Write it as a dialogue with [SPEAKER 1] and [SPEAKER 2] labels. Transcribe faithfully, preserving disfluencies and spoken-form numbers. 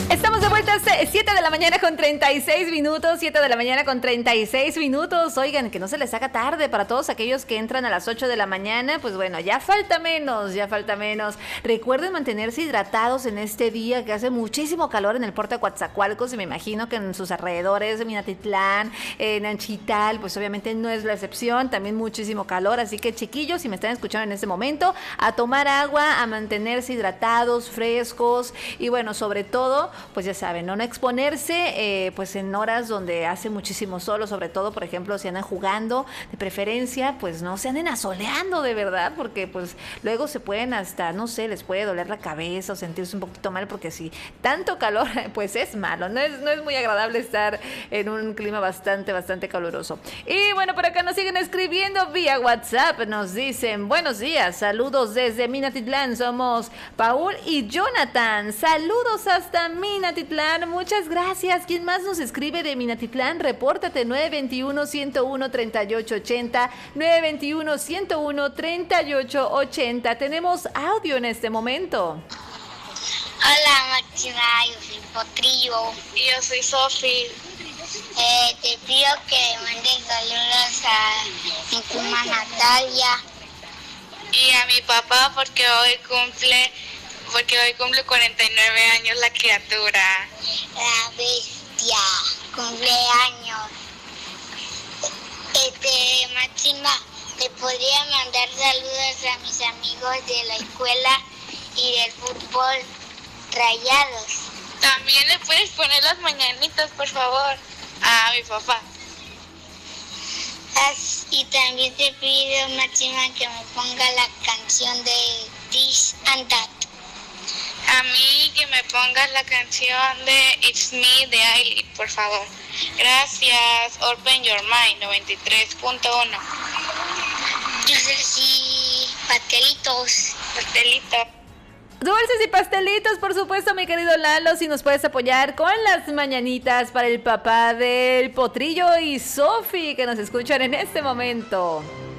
[SPEAKER 1] Estamos de vuelta, siete de la mañana con treinta y seis minutos, siete de la mañana con treinta y seis minutos. Oigan, que no se les haga tarde para todos aquellos que entran a las ocho de la mañana. Pues bueno, ya falta menos, ya falta menos. Recuerden mantenerse hidratados en este día que hace muchísimo calor en el puerto de Coatzacoalcos. Y me imagino que en sus alrededores, en Minatitlán, en Anchital, pues obviamente no es la excepción. También muchísimo calor, así que chiquillos, si me están escuchando en este momento, a tomar agua, a mantenerse hidratados, frescos. Y bueno, sobre todo, pues ya saben, no, no exponerse eh, pues en horas donde hace muchísimo sol, sobre todo, por ejemplo, si andan jugando, de preferencia, pues no se anden asoleando de verdad, porque pues luego se pueden hasta, no sé, les puede doler la cabeza o sentirse un poquito mal, porque si tanto calor, pues es malo, no es, no es muy agradable estar en un clima bastante, bastante caluroso. Y bueno, por acá nos siguen escribiendo vía WhatsApp, nos dicen, buenos días, saludos desde Minatitlán, somos Paul y Jonathan, saludos hasta Minatitlán, muchas gracias. ¿Quién más nos escribe de Minatitlán? Repórtate nueve dos uno, uno cero uno, tres ocho ocho cero, nueve dos uno, uno cero uno, tres ocho ocho cero. Tenemos audio en este momento.
[SPEAKER 2] Hola Máxima, yo soy Potrillo.
[SPEAKER 3] Y yo soy Sofi.
[SPEAKER 2] Eh, te pido que mandes saludos a mi prima Natalia.
[SPEAKER 3] Y a mi papá porque hoy cumple... Porque hoy cumple cuarenta y nueve años la criatura.
[SPEAKER 2] La bestia, cumpleaños. Este, Máxima, te podría mandar saludos a mis amigos de la escuela y del fútbol Rayados.
[SPEAKER 3] También le puedes poner las mañanitas, por favor, a mi papá.
[SPEAKER 2] As, y también te pido, Máxima, que me ponga la canción de This and That.
[SPEAKER 3] A mí que me pongas la canción de It's Me de Ailey, por favor. Gracias. Open Your Mind noventa y tres punto uno.
[SPEAKER 2] Yo sé si pastelitos.
[SPEAKER 3] Pastelitos.
[SPEAKER 1] Dulces y pastelitos, por supuesto, mi querido Lalo, si nos puedes apoyar con las mañanitas para el papá del Potrillo y Sofi, que nos escuchan en este momento.